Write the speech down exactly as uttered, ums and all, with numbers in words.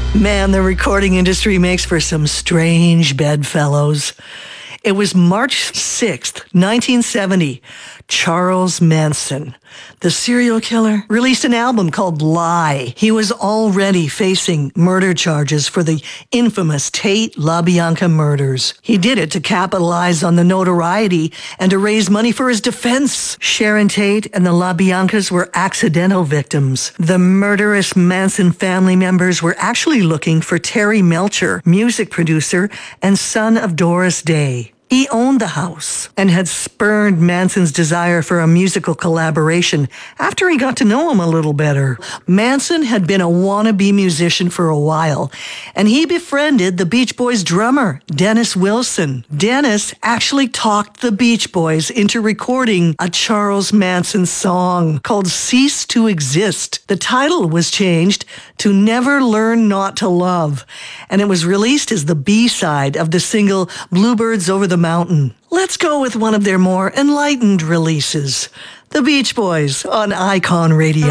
Man, the recording industry makes for some strange bedfellows. It was March sixth, nineteen seventy. Charles Manson, the serial killer, released an album called Lie. He was already facing murder charges for the infamous Tate LaBianca murders. He did it to capitalize on the notoriety and to raise money for his defense. Sharon Tate and the LaBiancas were accidental victims. The murderous Manson family members were actually looking for Terry Melcher, music producer and son of Doris Day. He owned the house and had spurned Manson's desire for a musical collaboration after he got to know him a little better. Manson had been a wannabe musician for a while, and he befriended the Beach Boys drummer, Dennis Wilson. Dennis actually talked the Beach Boys into recording a Charles Manson song called Cease to Exist. The title was changed to Never Learn Not to Love, and it was released as the B-side of the single Bluebirds Over the Mountain. Let's go with one of their more enlightened releases. The Beach Boys on Icon Radio.